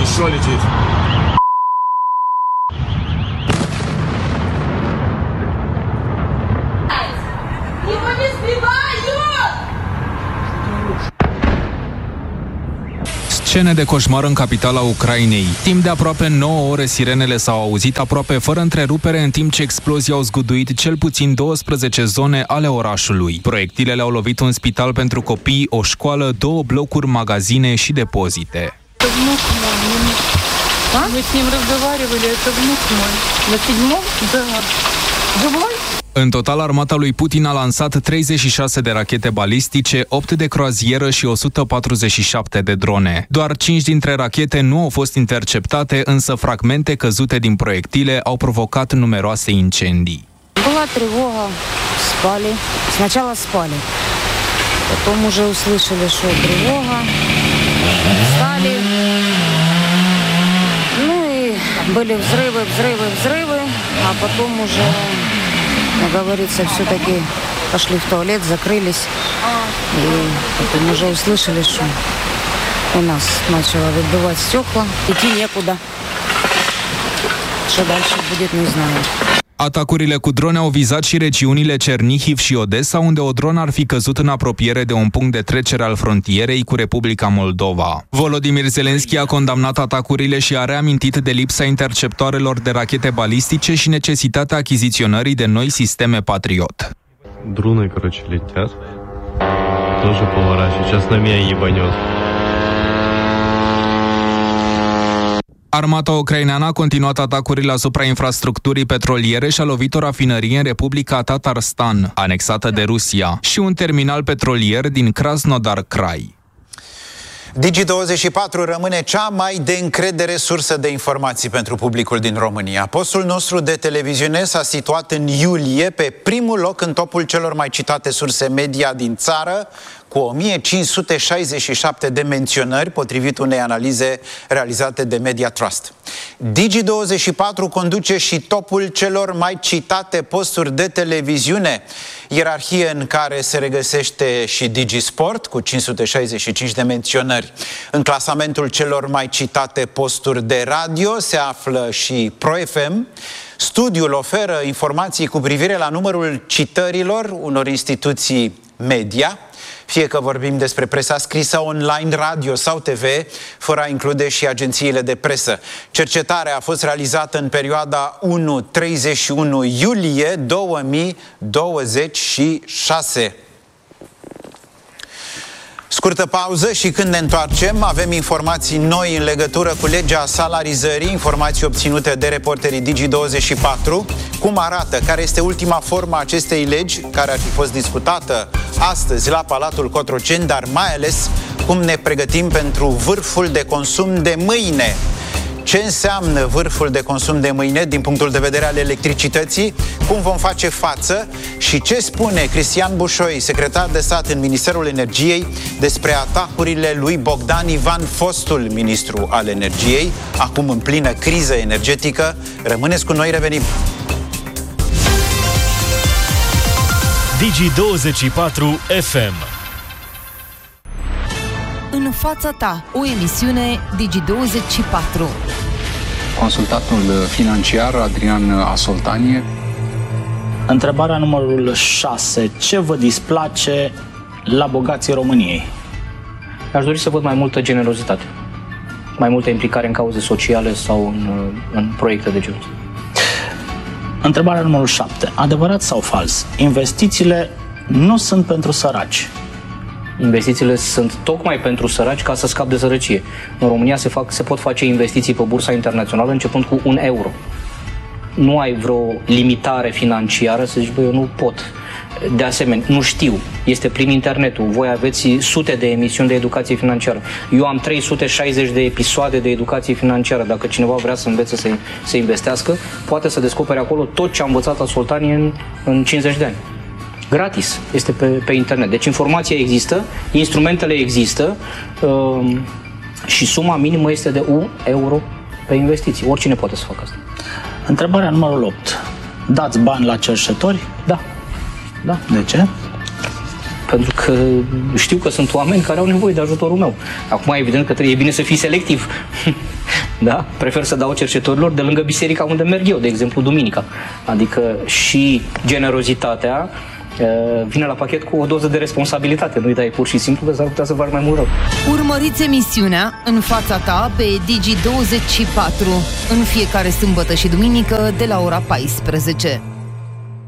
Еще летит. Его не сбивают! Scene de coșmar în capitala Ucrainei. Timp de aproape 9 ore, sirenele s-au auzit aproape fără întrerupere, în timp ce explozii au zguduit cel puțin 12 zone ale orașului. Proiectilele au lovit un spital pentru copii, o școală, 2 blocuri, magazine și depozite. Мы с ним разговаривали, это внук мой. На 7-м? Да. Живой? În total, armata lui Putin a lansat 36 de rachete balistice, 8 de croazieră și 147 de drone. Doar 5 dintre rachete nu au fost interceptate, însă fragmente căzute din proiectile au provocat numeroase incendii. Была тревога, спали. Сначала спали. Потом уже услышали, что тревога. Встали. Ну и были взрывы, а потом уже, как говорится, все-таки пошли в туалет, закрылись. И потом уже услышали, что у нас начало выбивать стекла. Идти некуда. Что дальше будет, не знаю. Atacurile cu drone au vizat și regiunile Cernihiv și Odessa, unde o dronă ar fi căzut în apropiere de un punct de trecere al frontierei cu Republica Moldova. Volodymyr Zelensky a condamnat atacurile și a reamintit de lipsa interceptoarelor de rachete balistice și necesitatea achiziționării de noi sisteme Patriot. Дроны, летят. Тоже поворачивают. Сейчас на меня ебанет. Armata ucraineană a continuat atacurile asupra infrastructurii petroliere și a lovit o rafinărie în Republica Tatarstan, anexată de Rusia, și un terminal petrolier din Krasnodar Krai. Digi24 rămâne cea mai de încredere sursă de informații pentru publicul din România. Postul nostru de televiziune s-a situat în iulie pe primul loc în topul celor mai citate surse media din țară, cu 1567 de menționări, potrivit unei analize realizate de Media Trust. Digi24 conduce și topul celor mai citate posturi de televiziune, ierarhie în care se regăsește și Digisport, cu 565 de menționări. În clasamentul celor mai citate posturi de radio se află și ProFM. Studiul oferă informații cu privire la numărul citărilor unor instituții media, fie că vorbim despre presa scrisă, online, radio sau TV, fără a include și agențiile de presă. Cercetarea a fost realizată în perioada 1-31 iulie 2026. Scurtă pauză și când ne întoarcem avem informații noi în legătură cu legea salarizării, informații obținute de reporterii Digi24, cum arată, care este ultima formă a acestei legi, care ar fi fost discutată astăzi la Palatul Cotroceni, dar mai ales cum ne pregătim pentru vârful de consum de mâine. Ce înseamnă vârful de consum de mâine din punctul de vedere al electricității, cum vom face față și ce spune Cristian Bușoi, secretar de stat în Ministerul Energiei, despre atacurile lui Bogdan Ivan, fostul ministru al energiei, acum în plină criză energetică. Rămâneți cu noi, revenim! Digi24 FM. În fața ta, o emisiune Digi24. Consultatul financiar Adrian Asoltanie. Întrebarea numărul 6. Ce vă displace la bogații României? Aș dori să văd mai multă generozitate, mai multă implicare în cauze sociale sau în proiecte de genul. Întrebarea numărul 7. Adevărat sau fals? Investițiile nu sunt pentru săraci. Investițiile sunt tocmai pentru săraci, ca să scap de sărăcie. În România se pot face investiții pe bursa internațională începând cu 1 euro. Nu ai vreo limitare financiară să zici, băi, eu nu pot. De asemenea, nu știu, este prin internetul. Voi aveți sute de emisiuni de educație financiară. Eu am 360 de episoade de educație financiară. Dacă cineva vrea să învețe să investească, poate să descopere acolo tot ce a învățat Asoltanie în 50 de ani. Gratis, este pe internet. Deci informația există, instrumentele există și suma minimă este de 1 euro pe investiții. Oricine poate să facă asta. Întrebarea numărul 8. Dați bani la cerșetori? Da. Da. De ce? Pentru că știu că sunt oameni care au nevoie de ajutorul meu. Acum, evident că e bine să fii selectiv. Da? Prefer să dau cercetătorilor de lângă biserica unde merg eu, de exemplu duminica. Adică și generozitatea vine la pachet cu o doză de responsabilitate. Nu-i dai pur și simplu, că s-ar putea să faci mai mult rău. Urmăriți emisiunea În fața ta pe Digi24 în fiecare sâmbătă și duminică de la ora 14.